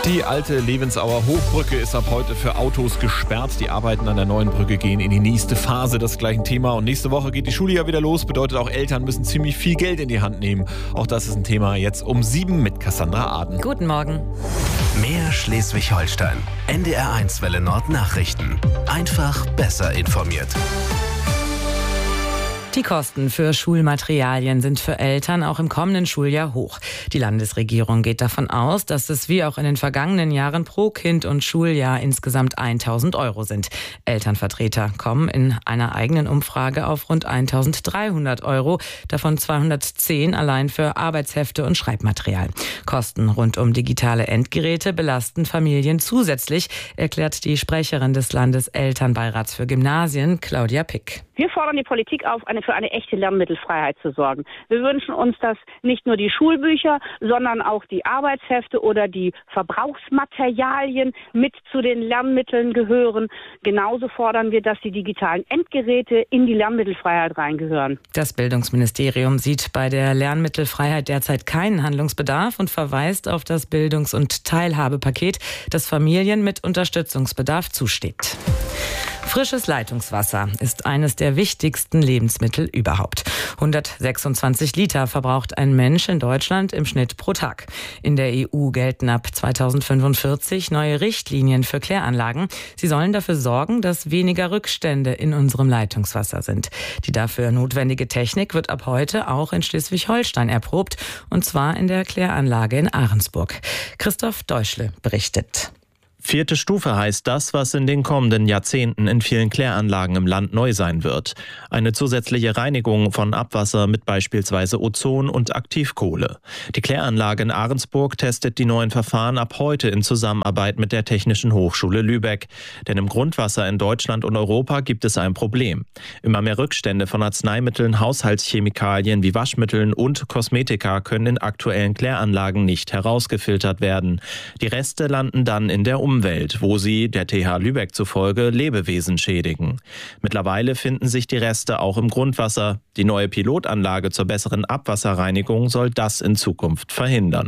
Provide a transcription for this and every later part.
Die alte Levensauer Hochbrücke ist ab heute für Autos gesperrt. Die Arbeiten an der neuen Brücke gehen in die nächste Phase. Das gleiche Thema. Und nächste Woche geht die Schule ja wieder los. Bedeutet auch, Eltern müssen ziemlich viel Geld in die Hand nehmen. Auch das ist ein Thema jetzt um 7 mit Cassandra Aden. Guten Morgen. Mehr Schleswig-Holstein. NDR1 Welle Nord Nachrichten. Einfach besser informiert. Die Kosten für Schulmaterialien sind für Eltern auch im kommenden Schuljahr hoch. Die Landesregierung geht davon aus, dass es wie auch in den vergangenen Jahren pro Kind und Schuljahr insgesamt 1.000 Euro sind. Elternvertreter kommen in einer eigenen Umfrage auf rund 1.300 Euro, davon 210 allein für Arbeitshefte und Schreibmaterial. Kosten rund um digitale Endgeräte belasten Familien zusätzlich, erklärt die Sprecherin des Landeselternbeirats für Gymnasien, Claudia Pick. Wir fordern die Politik auf, für eine echte Lernmittelfreiheit zu sorgen. Wir wünschen uns, dass nicht nur die Schulbücher, sondern auch die Arbeitshefte oder die Verbrauchsmaterialien mit zu den Lernmitteln gehören. Genauso fordern wir, dass die digitalen Endgeräte in die Lernmittelfreiheit reingehören. Das Bildungsministerium sieht bei der Lernmittelfreiheit derzeit keinen Handlungsbedarf und verweist auf das Bildungs- und Teilhabepaket, das Familien mit Unterstützungsbedarf zusteht. Frisches Leitungswasser ist eines der wichtigsten Lebensmittel überhaupt. 126 Liter verbraucht ein Mensch in Deutschland im Schnitt pro Tag. In der EU gelten ab 2045 neue Richtlinien für Kläranlagen. Sie sollen dafür sorgen, dass weniger Rückstände in unserem Leitungswasser sind. Die dafür notwendige Technik wird ab heute auch in Schleswig-Holstein erprobt, und zwar in der Kläranlage in Ahrensburg. Christoph Deutschle berichtet. 4. Stufe heißt das, was in den kommenden Jahrzehnten in vielen Kläranlagen im Land neu sein wird. Eine zusätzliche Reinigung von Abwasser mit beispielsweise Ozon und Aktivkohle. Die Kläranlage in Ahrensburg testet die neuen Verfahren ab heute in Zusammenarbeit mit der Technischen Hochschule Lübeck. Denn im Grundwasser in Deutschland und Europa gibt es ein Problem. Immer mehr Rückstände von Arzneimitteln, Haushaltschemikalien wie Waschmitteln und Kosmetika können in aktuellen Kläranlagen nicht herausgefiltert werden. Die Reste landen dann in der Umwelt, wo sie, der TH Lübeck zufolge, Lebewesen schädigen. Mittlerweile finden sich die Reste auch im Grundwasser. Die neue Pilotanlage zur besseren Abwasserreinigung soll das in Zukunft verhindern.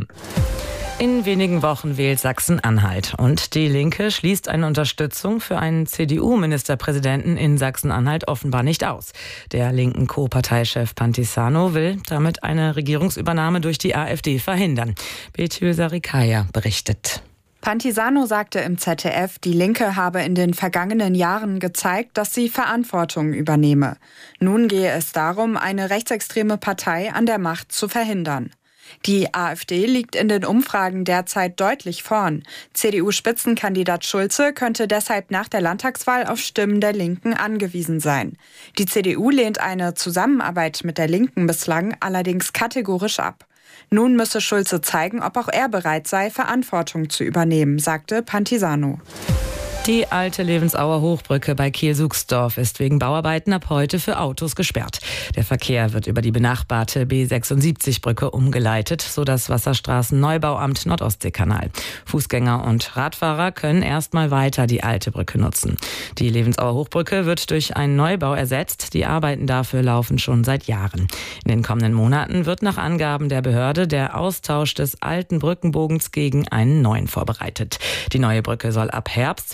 In wenigen Wochen wählt Sachsen-Anhalt und die Linke schließt eine Unterstützung für einen CDU-Ministerpräsidenten in Sachsen-Anhalt offenbar nicht aus. Der linken Co-Parteichef Pantisano will damit eine Regierungsübernahme durch die AfD verhindern. Betül Sarikaya berichtet. Pantisano sagte im ZDF, die Linke habe in den vergangenen Jahren gezeigt, dass sie Verantwortung übernehme. Nun gehe es darum, eine rechtsextreme Partei an der Macht zu verhindern. Die AfD liegt in den Umfragen derzeit deutlich vorn. CDU-Spitzenkandidat Schulze könnte deshalb nach der Landtagswahl auf Stimmen der Linken angewiesen sein. Die CDU lehnt eine Zusammenarbeit mit der Linken bislang allerdings kategorisch ab. Nun müsse Schulze zeigen, ob auch er bereit sei, Verantwortung zu übernehmen, sagte Pantisano. Die alte Levensauer Hochbrücke bei Kiel-Suchsdorf ist wegen Bauarbeiten ab heute für Autos gesperrt. Der Verkehr wird über die benachbarte B76-Brücke umgeleitet, so das Wasserstraßenneubauamt Nordostseekanal. Fußgänger und Radfahrer können erstmal weiter die alte Brücke nutzen. Die Levensauer Hochbrücke wird durch einen Neubau ersetzt. Die Arbeiten dafür laufen schon seit Jahren. In den kommenden Monaten wird nach Angaben der Behörde der Austausch des alten Brückenbogens gegen einen neuen vorbereitet. Die neue Brücke soll ab Herbst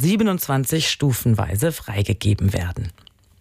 2027 stufenweise freigegeben werden.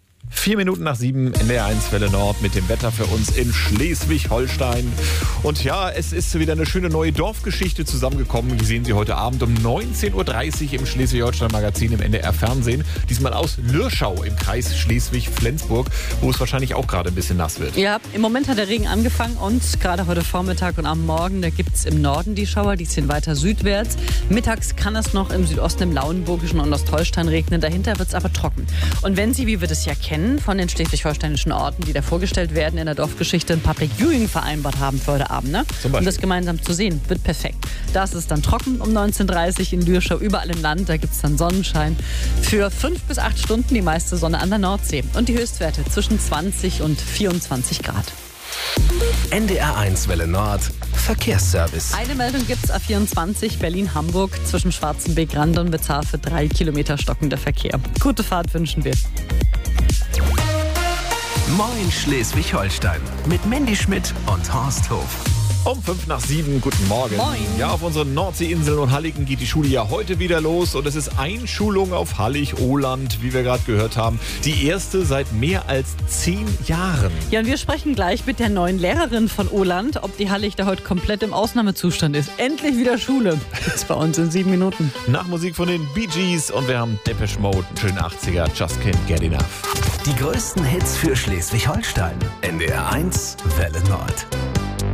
4 Minuten nach 7, NDR1 Welle Nord mit dem Wetter für uns in Schleswig-Holstein. Und ja, es ist wieder eine schöne neue Dorfgeschichte zusammengekommen. Die sehen Sie heute Abend um 19.30 Uhr im Schleswig-Holstein-Magazin im NDR-Fernsehen. Diesmal aus Lürschau im Kreis Schleswig-Flensburg, wo es wahrscheinlich auch gerade ein bisschen nass wird. Ja, im Moment hat der Regen angefangen und gerade heute Vormittag und am Morgen, da gibt es im Norden die Schauer, die ziehen weiter südwärts. Mittags kann es noch im Südosten, im Lauenburgischen und Ostholstein regnen. Dahinter wird es aber trocken. Und wenn Sie, wie wir das ja kennen, von den schleswig-holsteinischen Orten, die da vorgestellt werden in der Dorfgeschichte, ein Public Viewing vereinbart haben für heute Abend, ne? Um das gemeinsam zu sehen, wird perfekt. Da ist es dann trocken um 19.30 Uhr in Lürschau, überall im Land, da gibt es dann Sonnenschein. Für 5 bis 8 Stunden die meiste Sonne an der Nordsee und die Höchstwerte zwischen 20 und 24 Grad. NDR1 Welle Nord Verkehrsservice. Eine Meldung gibt's A24 Berlin-Hamburg zwischen Schwarzenbeck, Rand und Witzhafe 3 Kilometer stockender Verkehr. Gute Fahrt wünschen wir. Moin Schleswig-Holstein mit Mandy Schmidt und Horst Hof. Um 6:05, guten Morgen. Moin. Ja, auf unseren Nordseeinseln und Halligen geht die Schule ja heute wieder los und es ist Einschulung auf Hallig-Oland, wie wir gerade gehört haben. Die erste seit mehr als 10 Jahren. Ja, und wir sprechen gleich mit der neuen Lehrerin von Oland, ob die Hallig da heute komplett im Ausnahmezustand ist. Endlich wieder Schule. Gibt's bei uns in 7 Minuten. Nach Musik von den Bee Gees und wir haben Depeche Mode, einen schönen 80er, Just Can't Get Enough. Die größten Hits für Schleswig-Holstein. NDR 1 Welle Nord.